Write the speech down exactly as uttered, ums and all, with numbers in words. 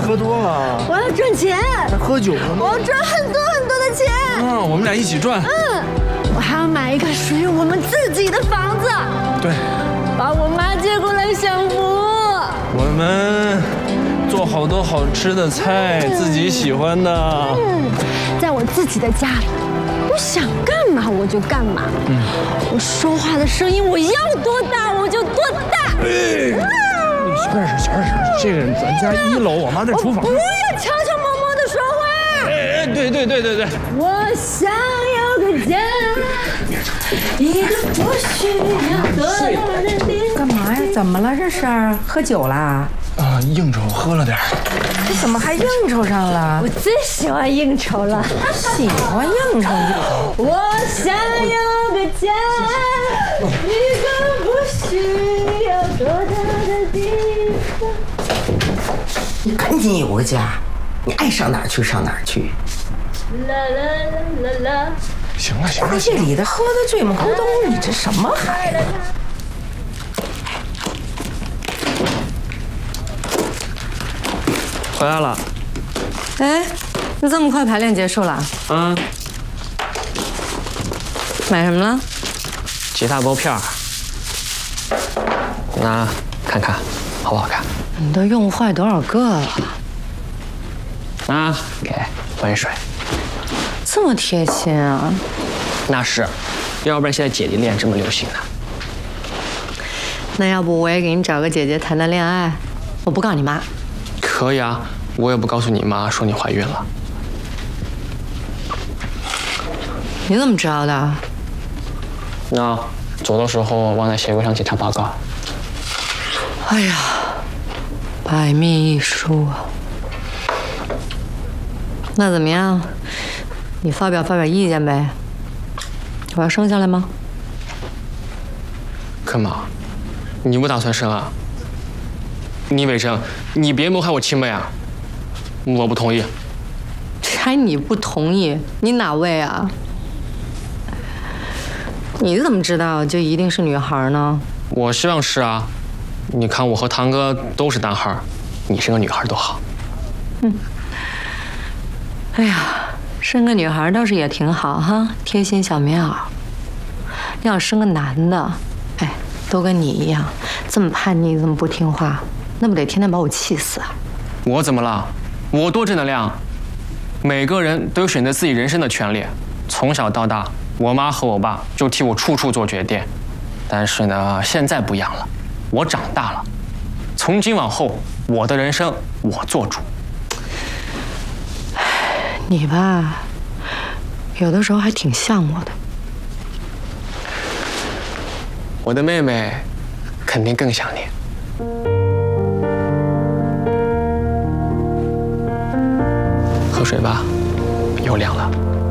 喝多了。 我要赚钱。 还喝酒呢？ 我要赚很多很多的钱。 嗯，我们俩一起赚。 嗯，我还要买一个属于我们自己的房子。 对。 把我妈接过来享福。 我们做好多好吃的菜，嗯、自己喜欢的。 嗯，在我自己的家里。 我想干嘛我就干嘛，嗯，我说话的声音我要多大我就多大。 哎，你小点声，小点声。这个咱家一楼，我妈在厨房。 不要悄悄摸摸的说话。 哎哎，对对对对对。 我想要个家，一个不需要多大的地。 干嘛呀？怎么了？这是喝酒啦？ 啊，应酬喝了点， 这怎么还应酬上了？ 我最喜欢应酬了， 喜欢应酬应酬。 我想要个家，一个不需要多大的地方。 你赶紧有个家，你爱上哪儿去上哪儿去。 啦啦啦啦啦！ 行了行了， 这里的喝得醉蒙咕咚，你这什么孩子？ 回来了， 哎，你这么快排练结束了？ 嗯。 买什么了？ 吉他拨片儿，那看看好不好看？ 你都用坏多少个了？ 啊，给温水。 这么贴心啊？ 那是，要不然现在姐弟恋这么流行呢。 那要不我也给你找个姐姐谈谈恋爱，我不告你妈。 可以啊，我也不告诉你妈说你怀孕了。 你怎么知道的？ 那走的时候忘在鞋柜上检查报告。 哎呀，百密一疏啊！那怎么样？你发表发表意见呗。我要生下来吗？ 干嘛？你不打算生啊？ 你伟生，你别谋害我亲妹啊！我不同意。 还你不同意？你哪位啊？你怎么知道就一定是女孩呢？ 我希望是啊。你看我和堂哥都是男孩，你生个女孩多好。 嗯。哎呀，生个女孩倒是也挺好哈，贴心小棉袄。要生个男的，哎，都跟你一样，这么叛逆，这么不听话。 那不得天天把我气死啊！ 我怎么了？我多正能量。每个人都有选择自己人生的权利。从小到大，我妈和我爸就替我处处做决定。但是呢，现在不一样了，我长大了。从今往后，我的人生我做主。 你吧，有的时候还挺像我的。 我的妹妹肯定更想你。 喝水吧，又凉了。